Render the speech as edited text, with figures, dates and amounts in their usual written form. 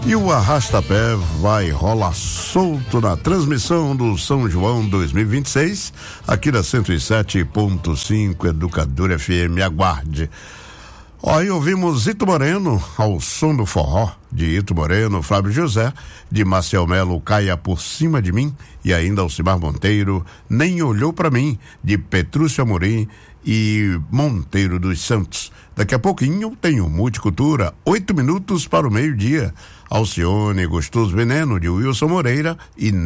E o Arrastapé vai rolar solto na transmissão do São João 2026, aqui da 107.5 Educadora FM. Aguarde. Aí ouvimos Ito Moreno, ao som do forró, de Ito Moreno, Flávio José, de Marcel Melo, Caia por Cima de Mim, e ainda Alcimar Monteiro, Nem Olhou Pra Mim, de Petrúcio Amorim e Monteiro dos Santos. Daqui a pouquinho tem o Multicultura, 8 minutos para o meio-dia. Alcione, Gostoso Veneno, de Wilson Moreira e